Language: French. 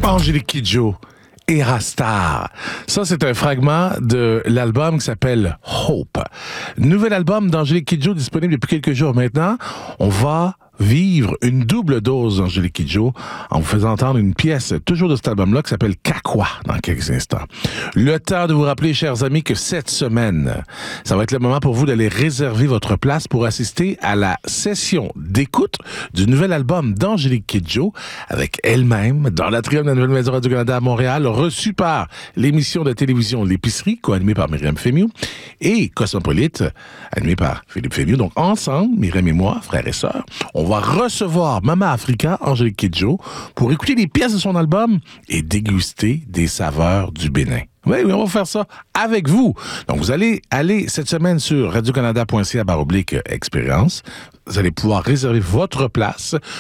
Angélique Kidjo, Erastar. Ça, c'est un fragment de l'album qui s'appelle Hope. Nouvel album d'Angélique Kidjo disponible depuis quelques jours maintenant. On va vivre une double dose d'Angélique Kidjo en vous faisant entendre une pièce toujours de cet album-là qui s'appelle Kakwa dans quelques instants. Le temps de vous rappeler, chers amis, que cette semaine, ça va être le moment pour vous d'aller réserver votre place pour assister à la session d'écoute du nouvel album d'Angélique Kidjo avec elle-même dans l'atrium de la Nouvelle Maison Radio-Canada à Montréal, reçu par l'émission de télévision L'épicerie, co-animée par Myriam Fémiou, et Cosmopolite, animée par Philippe Fémiou. Donc ensemble, Myriam et moi, frères et sœurs, on va recevoir Mama Africa, Angélique Kidjo, pour écouter les pièces de son album et déguster des saveurs du Bénin. Oui, on va faire ça avec vous. Donc, vous allez aller cette semaine sur radiocanada.ca/expérience. Vous allez pouvoir réserver votre place